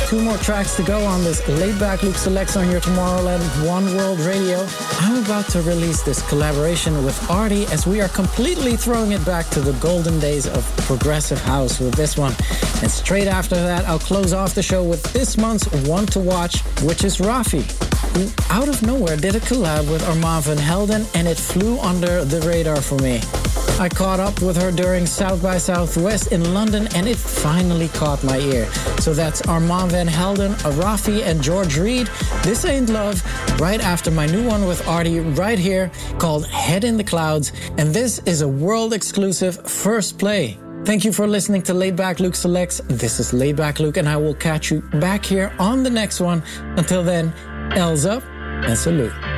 2 more tracks to go on this Laid Back Luke Selects on your Tomorrowland One World Radio. I'm about to release this collaboration with Artie as we are completely throwing it back to the golden days of progressive house with this one. And straight after that, I'll close off the show with this month's one to watch, which is Rafi, who out of nowhere did a collab with Armand van Helden, and it flew under the radar for me. I caught up with her during South by Southwest in London, and it finally caught my ear. So that's Armand van Helden, Rafi, and George Reed. This Ain't Love, right after my new one with Artie right here, called Head in the Clouds. And this is a world-exclusive first play. Thank you for listening to Laid Back Luke Selects. This is Laid Back Luke, and I will catch you back here on the next one. Until then, L's up and salute.